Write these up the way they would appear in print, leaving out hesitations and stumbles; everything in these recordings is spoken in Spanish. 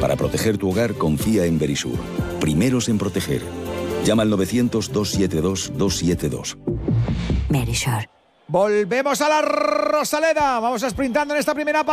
Para proteger tu hogar, confía en Verisur. Primeros en proteger. Llama al 900-272-272. Verisur. Volvemos a la Rosaleda. Vamos a sprintando en esta primera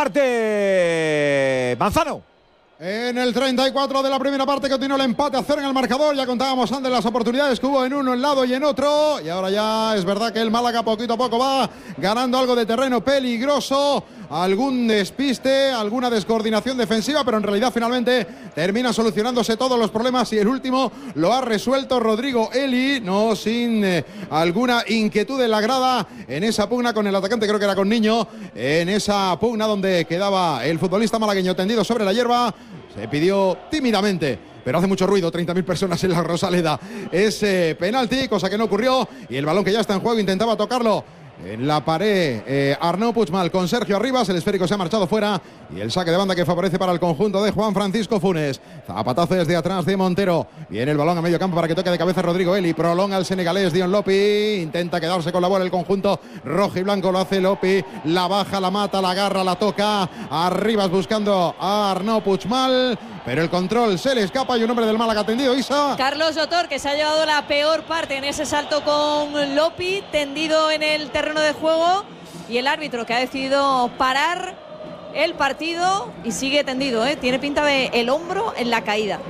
parte. Manzano. En el 34 de la primera parte continuó el empate a 0 en el marcador. Ya contábamos antes las oportunidades que hubo en uno lado y en otro. Y ahora ya es verdad que el Málaga poquito a poco va ganando algo de terreno peligroso. Algún despiste, alguna descoordinación defensiva, pero en realidad finalmente termina solucionándose todos los problemas y el último lo ha resuelto Rodrigo Eli, no sin alguna inquietud en la grada en esa pugna con el atacante, creo que era con Niño, en esa pugna donde quedaba el futbolista malagueño tendido sobre la hierba. Se pidió tímidamente, pero hace mucho ruido, 30.000 personas en la Rosaleda. Es penalti, cosa que no ocurrió, y el balón que ya está en juego intentaba tocarlo en la pared Arnau Puigmal con Sergio Arribas. El esférico se ha marchado fuera y el saque de banda que favorece para el conjunto de Juan Francisco Funes. Zapatazo desde atrás de Montero. Viene el balón a medio campo para que toque de cabeza Rodrigo Eli. Prolonga el senegalés Dion Lopi. Intenta quedarse con la bola el conjunto rojo y blanco. Lo hace Lopi. La baja, la mata, la agarra, la toca. Arribas buscando a Arnau Puigmal. Pero el control se le escapa y un hombre del Málaga tendido, Isa. Carlos Sotor, que se ha llevado la peor parte en ese salto con Lopi, tendido en el terreno de juego, y el árbitro que ha decidido parar el partido y sigue tendido, tiene pinta de el hombro en la caída.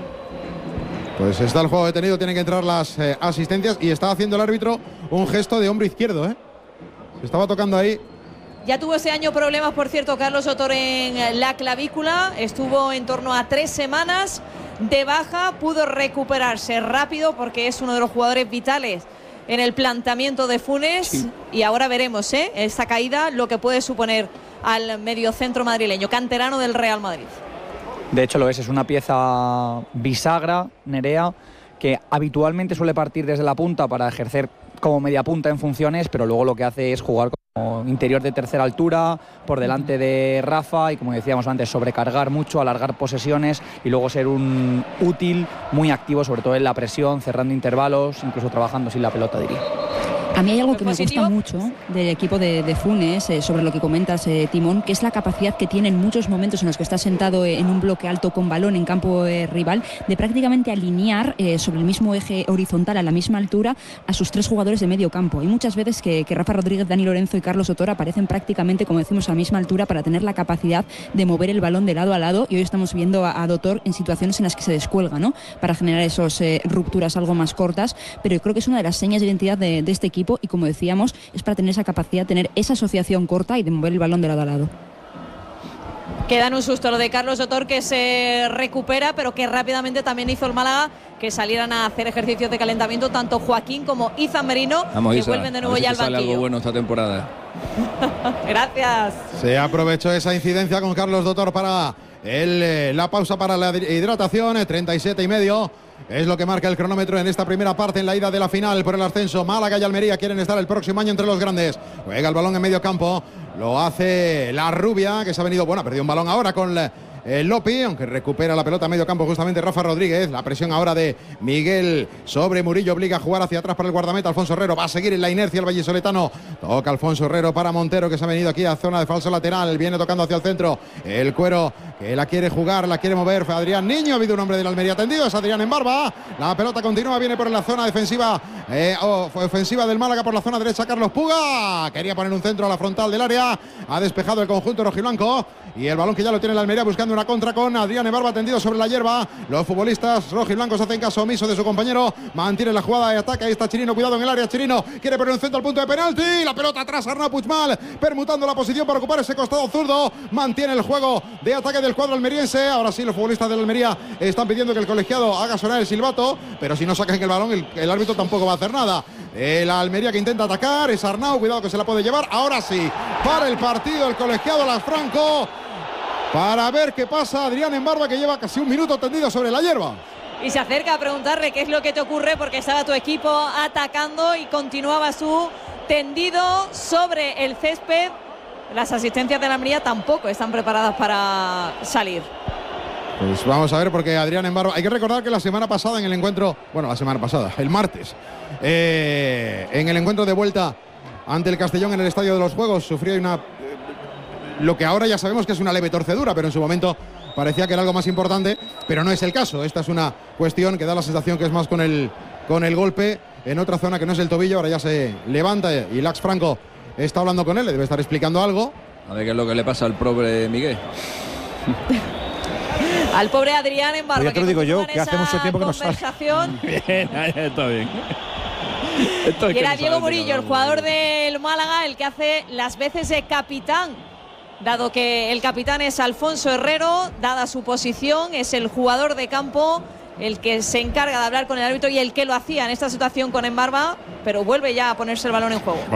Pues está el juego detenido, tienen que entrar las asistencias y está haciendo el árbitro un gesto de hombro izquierdo, Se estaba tocando ahí. Ya tuvo ese año problemas, por cierto, Carlos Sotor en la clavícula. Estuvo en torno a 3 semanas de baja. Pudo recuperarse rápido porque es uno de los jugadores vitales en el planteamiento de Funes. Sí. Y ahora veremos esta caída lo que puede suponer al mediocentro madrileño, canterano del Real Madrid. De hecho lo es una pieza bisagra, Nerea, que habitualmente suele partir desde la punta para ejercer como media punta en funciones, pero luego lo que hace es jugar como interior de tercera altura, por delante de Rafa, y como decíamos antes, sobrecargar mucho, alargar posesiones y luego ser un útil muy activo, sobre todo en la presión, cerrando intervalos, incluso trabajando sin la pelota, diría. A mí hay algo que me gusta mucho del equipo de Funes, sobre lo que comentas, Timón, que es la capacidad que tiene en muchos momentos en los que está sentado en un bloque alto con balón en campo rival, de prácticamente alinear sobre el mismo eje horizontal, a la misma altura, a sus 3 jugadores de medio campo. Hay muchas veces que Rafa Rodríguez, Dani Lorenzo y Carlos Sotor aparecen prácticamente, como decimos, a la misma altura para tener la capacidad de mover el balón de lado a lado, y hoy estamos viendo a Dotor en situaciones en las que se descuelga, ¿no?, para generar esas rupturas algo más cortas, pero yo creo que es una de las señas de identidad de este equipo. Y como decíamos, es para tener esa capacidad, tener esa asociación corta y de mover el balón de lado a lado. Queda en un susto lo de Carlos Sotor, que se recupera, pero que rápidamente también hizo el Málaga que salieran a hacer ejercicios de calentamiento tanto Joaquín como Izan Merino. Vamos, que Isa, vuelven de nuevo ya al banquillo. Sale algo bueno esta temporada. Gracias. Se aprovechó esa incidencia con Carlos Dotor para la pausa para la hidratación. 37,5 es lo que marca el cronómetro en esta primera parte, en la ida de la final por el ascenso. Málaga y Almería quieren estar el próximo año entre los grandes. Juega el balón en medio campo, lo hace la rubia, que se ha venido, bueno, ha perdido un balón ahora con Lopi, aunque recupera la pelota a medio campo justamente Rafa Rodríguez. La presión ahora de Miguel sobre Murillo obliga a jugar hacia atrás para el guardameta Alfonso Herrero. Va a seguir en la inercia el vallisoletano. Toca Alfonso Herrero para Montero, que se ha venido aquí a zona de falso lateral. Viene tocando hacia el centro. El Cuero, que la quiere jugar, la quiere mover. Fue Adrián Niño. Ha habido un hombre de la Almería tendido. Es Adrián en barba. La pelota continúa. Viene por la zona defensiva. Ofensiva del Málaga por la zona derecha. Carlos Puga. Quería poner un centro a la frontal del área. Ha despejado el conjunto rojiblanco. Y el balón que ya lo tiene la Almería buscando una contra con Adrián en barba tendido sobre la hierba. Los futbolistas rojiblancos hacen caso omiso de su compañero. Mantiene la jugada de ataque. Ahí está Chirino. Cuidado en el área. Chirino quiere poner un centro al punto de penalti. La pelota atrás. Arnau Puigmal permutando la posición para ocupar ese costado zurdo. Mantiene el juego de ataque del cuadro almeriense. Ahora sí, los futbolistas de la Almería están pidiendo que el colegiado haga sonar el silbato, pero si no sacan el balón, el árbitro tampoco va a hacer nada. La Almería que intenta atacar es Arnau. Cuidado que se la puede llevar. Ahora sí, para el partido el colegiado Las Franco, para ver qué pasa. Adrián en barba, que lleva casi un minuto tendido sobre la hierba. Y se acerca a preguntarle qué es lo que te ocurre, porque estaba tu equipo atacando y continuaba su tendido sobre el césped. Las asistencias de la Almería tampoco están preparadas para salir. Pues vamos a ver, porque Adrián en barba... Hay que recordar que la semana pasada en el encuentro... Bueno, la semana pasada, el martes, en el encuentro de vuelta ante el Castellón en el Estadio de los Juegos, sufrió lo que ahora ya sabemos que es una leve torcedura, pero en su momento parecía que era algo más importante, pero no es el caso. Esta es una cuestión que da la sensación que es más con el golpe en otra zona que no es el tobillo. Ahora ya se levanta y Lax Franco está hablando con él, le debe estar explicando algo. A ver qué es lo que le pasa al pobre Miguel. Al pobre Adrián en Barba. Ya te lo digo yo, que hace mucho tiempo que no sale. Bien, está bien. Y era Diego Murillo, el jugador del Málaga, el que hace las veces de capitán. Dado que el capitán es Alfonso Herrero, dada su posición, es el jugador de campo el que se encarga de hablar con el árbitro y el que lo hacía en esta situación con Embarba, pero vuelve ya a ponerse el balón en juego.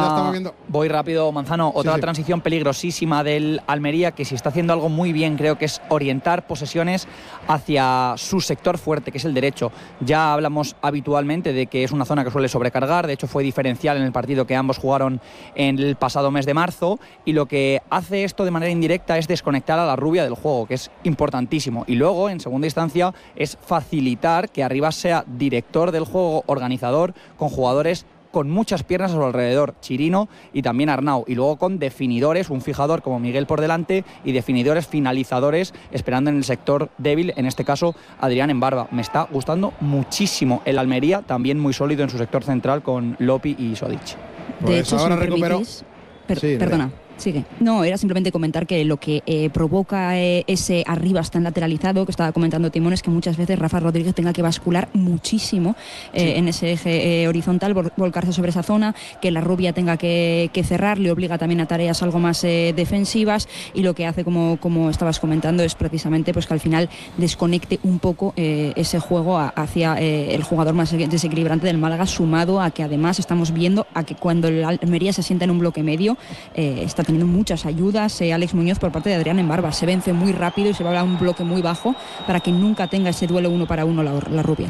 Voy rápido, Manzano. Otra transición peligrosísima del Almería, que si está haciendo algo muy bien, creo que es orientar posesiones hacia su sector fuerte, que es el derecho. Ya hablamos habitualmente de que es una zona que suele sobrecargar, de hecho fue diferencial en el partido que ambos jugaron en el pasado mes de marzo, y lo que hace esto de manera indirecta es desconectar a la rubia del juego, que es importantísimo. Y luego, en segunda instancia, es facilitar que Arribas sea director del juego, organizador, con jugadores con muchas piernas a su alrededor, Chirino y también Arnau, y luego con definidores, un fijador como Miguel por delante y definidores finalizadores esperando en el sector débil, en este caso Adrián Embarba. Me está gustando muchísimo el Almería, también muy sólido en su sector central con Lopi y Sodic. De hecho, ahora recuperó. Perdona. Sigue. No, era simplemente comentar que lo que provoca ese Arribas tan lateralizado que estaba comentando Timón es que muchas veces Rafa Rodríguez tenga que bascular muchísimo en ese eje horizontal, volcarse sobre esa zona, que la rubia tenga que cerrar, le obliga también a tareas algo más defensivas, y lo que hace, como estabas comentando, es precisamente pues que al final desconecte un poco ese juego hacia el jugador más desequilibrante del Málaga, sumado a que además estamos viendo a que cuando el Almería se sienta en un bloque medio está teniendo muchas ayudas Alex Muñoz por parte de Adrián Embarba. Se vence muy rápido y se va a un bloque muy bajo para que nunca tenga ese duelo uno para uno la rubia.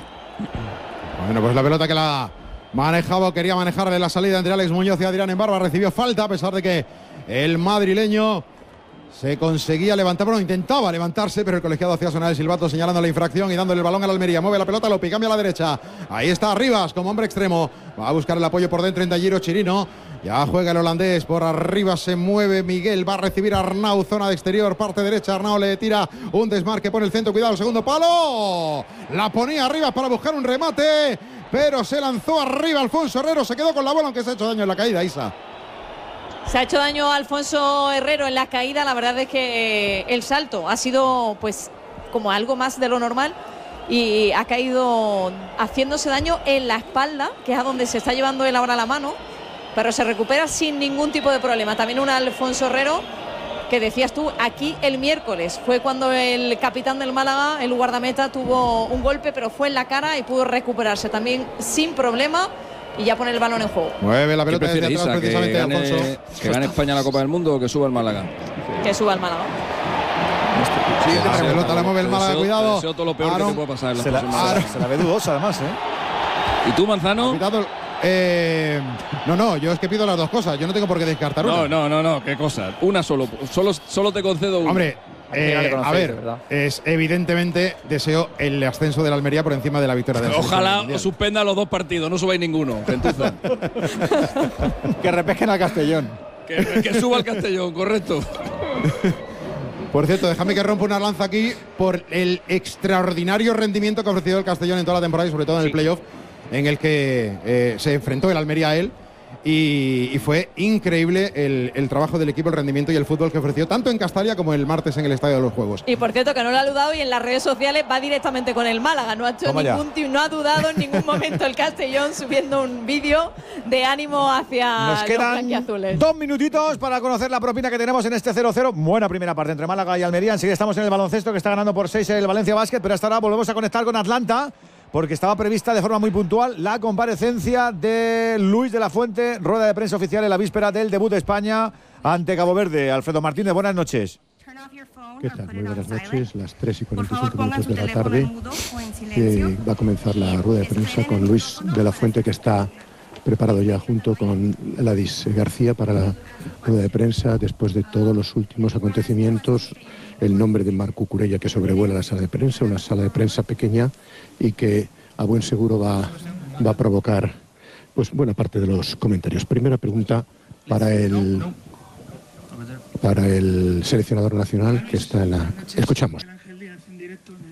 Bueno, pues la pelota que la manejaba, quería manejarle la salida entre Alex Muñoz y Adrián Embarba, recibió falta a pesar de que el madrileño se conseguía levantar, bueno, intentaba levantarse, pero el colegiado hacía sonar el silbato señalando la infracción y dándole el balón a la Almería. Mueve la pelota, Lopi, cambia a la derecha. Ahí está Arribas como hombre extremo. Va a buscar el apoyo por dentro en Talliro Chirino. Ya juega el holandés, por arriba se mueve Miguel, va a recibir a Arnau, zona de exterior, parte derecha. Arnau le tira un desmarque por el centro, cuidado, el segundo palo. La ponía arriba para buscar un remate, pero se lanzó arriba Alfonso Herrero, se quedó con la bola, aunque se ha hecho daño en la caída, Isa. Se ha hecho daño a Alfonso Herrero en la caída. La verdad es que el salto ha sido pues como algo más de lo normal y ha caído haciéndose daño en la espalda, que es a donde se está llevando él ahora la mano, pero se recupera sin ningún tipo de problema. También un Alfonso Herrero que decías tú, aquí el miércoles fue cuando el capitán del Málaga, el guardameta, tuvo un golpe, pero fue en la cara y pudo recuperarse también sin problema y ya pone el balón en juego. Mueve la pelota desde atrás, precisamente Alfonso. ¿Que gane España la Copa del Mundo o que suba el Málaga? Que suba el Málaga. Sí, la pelota la mueve el Málaga, cuidado. Todo lo peor que te puede pasar en se la ve dudosa además, ¿Y tú, Manzano? Cuidado. No, yo es que pido las dos cosas. Yo no tengo por qué descartar una. No, qué cosa. Una solo te concedo una. Hombre, a ver, es evidentemente deseo el ascenso de la Almería por encima de la victoria de la Ojalá os suspenda los dos partidos, no subáis ninguno, gentuza. Que repesquen al Castellón. Que suba al Castellón, correcto. Por cierto, déjame que rompa una lanza aquí por el extraordinario rendimiento que ha ofrecido el Castellón en toda la temporada y sobre todo en el playoff, en el que se enfrentó el Almería a él. Y fue increíble el trabajo del equipo, el rendimiento y el fútbol que ofreció tanto en Castalia como el martes en el Estadio de los Juegos. Y por cierto, que no lo ha dudado y en las redes sociales va directamente con el Málaga. No ha hecho no ha dudado en ningún momento el Castellón, subiendo un vídeo de ánimo hacia Nos quedan 2 minutitos para conocer la propina que tenemos en este 0-0. Buena primera parte entre Málaga y Almería. Enseguida estamos en el baloncesto, que está ganando por 6 el Valencia Basket, pero hasta ahora volvemos a conectar con Atlanta, porque estaba prevista de forma muy puntual la comparecencia de Luis de la Fuente, rueda de prensa oficial en la víspera del debut de España ante Cabo Verde. Alfredo Martínez, buenas noches. ¿Qué tal? Muy buenas noches, las 3:45 de la tarde. Va a comenzar la rueda de prensa con Luis de la Fuente, que está preparado ya junto con Ladis García para la rueda de prensa después de todos los últimos acontecimientos. El nombre de Marc Cucurella, que sobrevuela la sala de prensa, una sala de prensa pequeña y que a buen seguro va a provocar pues buena parte de los comentarios. Primera pregunta para el seleccionador nacional, que está en la... Escuchamos. directo en